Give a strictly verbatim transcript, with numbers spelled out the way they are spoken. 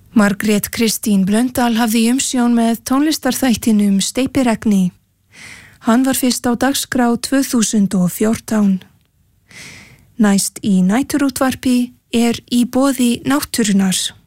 Margrét Kristín Blöndal hafði umsjón með tónlistarþættinum Steypiregni. Hann var fyrst á dagskrá tvö þúsund og fjórtán. Næst í næturútvarpi er Í boði náttúrunnar.